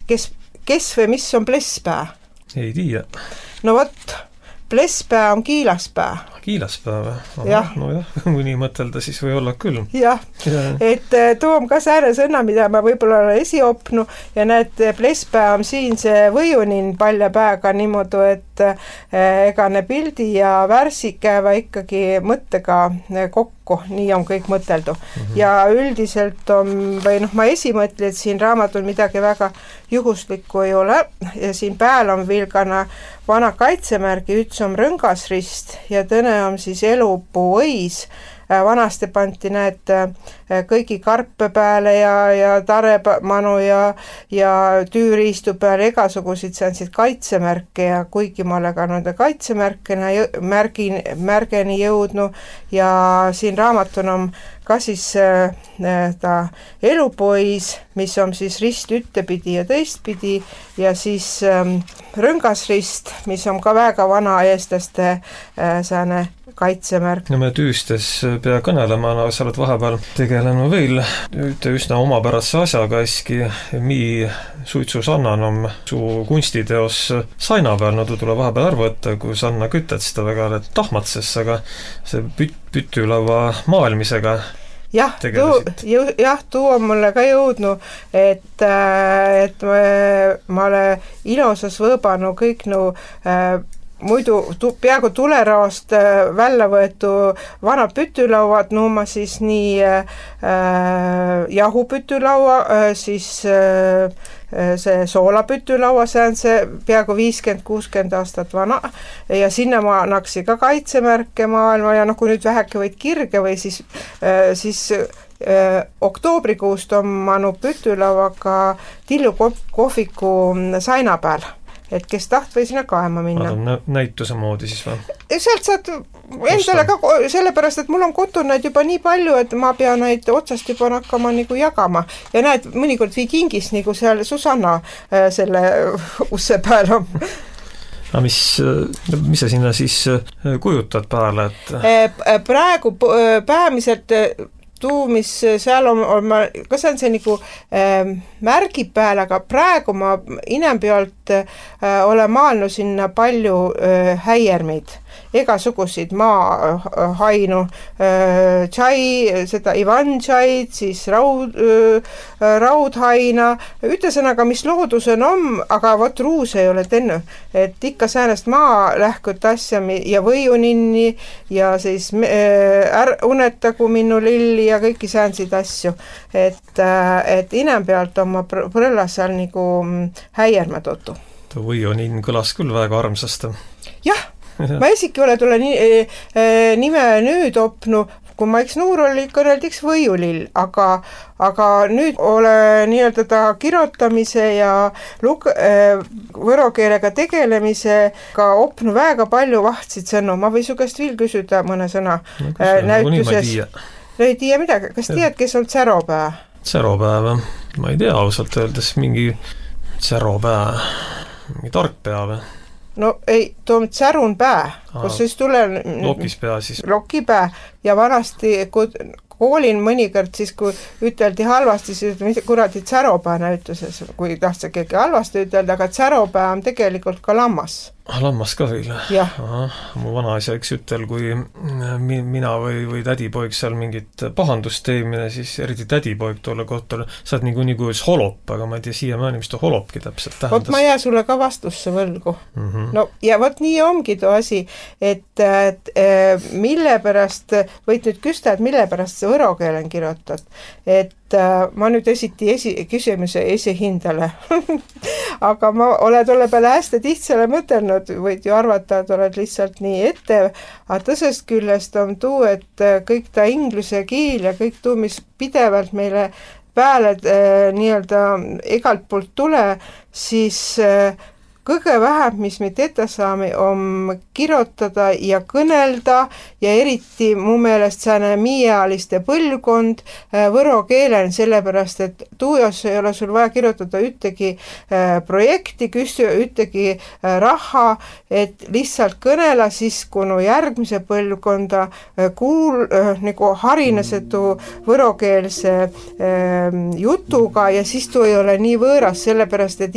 kes või mis on plesspää? Ei tiia. No vot, plesspää on kiilaspää. Kiilaspää või? Jah. No jah, kui nii mõtelda, siis või olla küll. Jah, et too on ka sääne sõna, mida ma võib-olla olen esiopnu ja näed, plesspää on siin see võjunin palja pääga niimoodi, et ega ne pildi ja värsi käiva ikkagi mõttega kokku, nii on kõik mõteldu. Ja üldiselt on, või noh, ma esimõtli, et siin raamatul midagi väga juhuslikku ei ole ja siin pääl on vilgana vana kaitsemärgi, üks on rõngasrist ja tõne on siis elupuu õis. Vanasti panti näed kõigi karpe peale ja taremanu ja tüüriistu peale igasugusid säänsid kaitsemärke ja kuigi ma olen ka nende märgeni jõudnu ja siin raamatun on ka siis ta elupois, mis on siis rist üttepidi ja tõistpidi ja siis rõngasrist, mis on ka väga vana eestlaste sääne kaitsemärk. No me tüüstes pea kõnelema, no sa oled vahepeal tegelenud veel üte üsna omapärase asjaga eski mii suitsu Sannan on su kunstiteos saina peal, no tu tule vahepeal arvõtta, kui Sanna kütet seda väga tahmatses, aga see pütülaua maalmisega jah, tuu on mulle ka jõudnu, et ma olen ilusas võõbanu kõik muidu peaaegu tuleraost välja võetu vana pütülauad, ma siis nii jahupütülaua, siis see soolapütülaua, see on see peaaegu 50-60 aastat vana ja sinna ma annaksin ka kaitsemärke maailma ja kui nüüd väheke võid kirge või siis oktoobrikuust on manu pütülauaga Tillu kohviku saina peal. Et kes taht või sinna kaema minna. Näituse moodi siis või? Sealt saad endale ka, sellepärast, et mul on kodu neid juba nii palju, et ma pean neid otsast juba hakkama nagu jagama. Ja näed, mõnikord viikingis nagu seal Susanna selle usse peal on. Aga mis sa sinna siis kujutad peale? Praegu päämiselt mis seal on kas on see nagu märgi peal, aga praegu ma inempealt olen maalnud sinna palju häiermeid, egasugusid maahainu, tšai, seda Ivan tšaid, siis raudhaina, ütlesõnaga, mis loodusel on, aga vot ruus ei ole tennu, et ikka säänest maa lähkut asja ja võjuninni ja siis unetagu minu lilli ja kõiki säänsid asju, et inempealt on ma prõllas seal nagu häierma totu. Võjunin kõlas küll väga armsasti. Jah, ma esiki ole tule nime nüüd opnu, kui ma eks nuur oli, kõneldiks võjulill, aga nüüd ole nii-öelda ta kirjutamise ja võrokeelega tegelemisega opnu väga palju vahtsid sõnu. Ma või su käest veel küsida mõne sõna näituses. No ei tiia midagi. Kas tiiad, kes on Tsäropää? Tsäropää, ma ei tea ausalt öeldes mingi Tsäropää, mingi tarkpea või? No ei, too on Tsärun pää, kus siis tulee Lokispää siis. Lokipää ja vanasti koolin mõnikord siis, kui üteldi halvasti, siis mitte kuradi Tsäropää näituses, kui tahtsa keegi halvasti ütelda, aga Tsäropää on tegelikult ka lammas. Lammas ka veel? Jah. Mu vanaisa üks ütel, kui mina või tädipoig seal mingit pahandust teemine, siis eriti tädipoig tolle kohta, sa oled nii kui holop, aga ma ei tea siiamaani, mis too holopki täpselt tähendas. Vot ma jää sulle ka vastusse võlgu. No ja vot nii ongi too asi, et mille pärast, võid nüüd küsta, et mille pärast see võrokeelen kirjutad, et ma nüüd küsimuse esihindale aga ma olen tolle peale hästi tihtsale mõtelnud, võid ju arvata, et oled lihtsalt nii ette, aga tõsest küljest on tuu, et kõik ta inglise kiil ja kõik tuu, mis pidevalt meile peale nii-öelda igalt poolt tule, siis kõige vähem, mis me ette saame, on kirjutada ja kõnelda ja eriti mu meelest sääne miiealiste põlvkond võro keelen, sellepärast, et tuujas ei ole sul vaja kirjutada ühtegi projekti, ühtegi raha, et lihtsalt kõnela siis, kunu järgmise põlvkonda nagu harinesetu võrokeelse jutuga ja siis tuu ei ole nii võõras, sellepärast, et